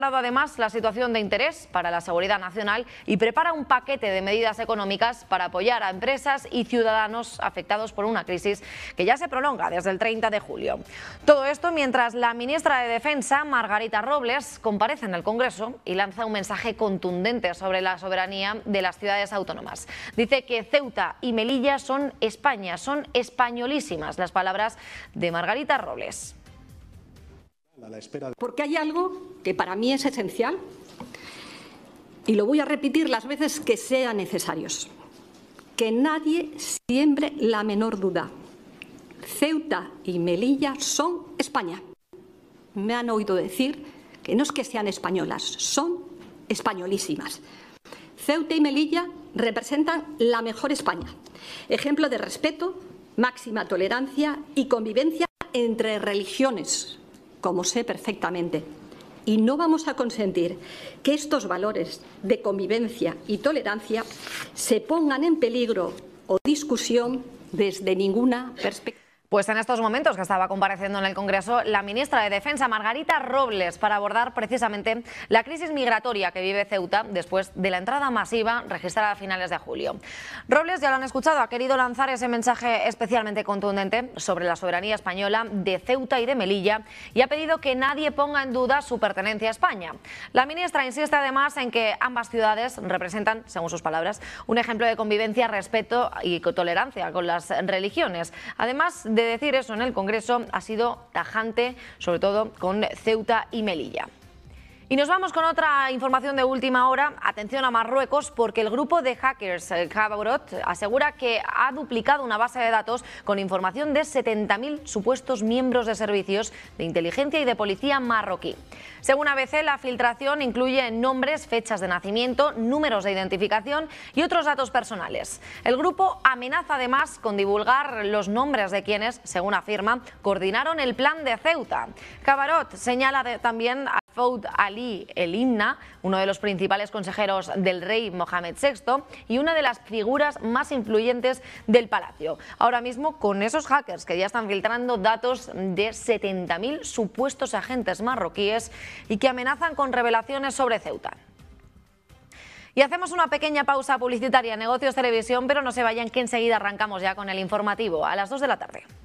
Además, la situación de interés para la seguridad nacional y prepara un paquete de medidas económicas para apoyar a empresas y ciudadanos afectados por una crisis que ya se prolonga desde el 30 de julio. Todo esto mientras la ministra de Defensa, Margarita Robles, comparece en el Congreso y lanza un mensaje contundente sobre la soberanía de las ciudades autónomas. Dice que Ceuta y Melilla son España, son españolísimas, las palabras de Margarita Robles. Porque hay algo que para mí es esencial y lo voy a repetir las veces que sean necesarios. Que nadie siembre la menor duda. Ceuta y Melilla son España. Me han oído decir que no es que sean españolas, son españolísimas. Ceuta y Melilla representan la mejor España. Ejemplo de respeto, máxima tolerancia y convivencia entre religiones, como sé perfectamente. Y no vamos a consentir que estos valores de convivencia y tolerancia se pongan en peligro o discusión desde ninguna perspectiva. Pues en estos momentos que estaba compareciendo en el Congreso la ministra de Defensa, Margarita Robles, para abordar precisamente la crisis migratoria que vive Ceuta después de la entrada masiva registrada a finales de julio. Robles, ya lo han escuchado, ha querido lanzar ese mensaje especialmente contundente sobre la soberanía española de Ceuta y de Melilla y ha pedido que nadie ponga en duda su pertenencia a España. La ministra insiste además en que ambas ciudades representan, según sus palabras, un ejemplo de convivencia, respeto y tolerancia con las religiones. Además de decir eso en el Congreso, ha sido tajante, sobre todo con Ceuta y Melilla. Y nos vamos con otra información de última hora. Atención a Marruecos, porque el grupo de hackers Kabarot asegura que ha duplicado una base de datos con información de 70.000 supuestos miembros de servicios de inteligencia y de policía marroquí. Según ABC, la filtración incluye nombres, fechas de nacimiento, números de identificación y otros datos personales. El grupo amenaza además con divulgar los nombres de quienes, según afirma, coordinaron el plan de Ceuta. Kabarot señala también a Fouad Ali El Imna, uno de los principales consejeros del rey Mohamed VI y una de las figuras más influyentes del palacio. Ahora mismo con esos hackers que ya están filtrando datos de 70.000 supuestos agentes marroquíes y que amenazan con revelaciones sobre Ceuta. Y hacemos una pequeña pausa publicitaria en Negocios Televisión, pero no se vayan que enseguida arrancamos ya con el informativo a las 2 de la tarde.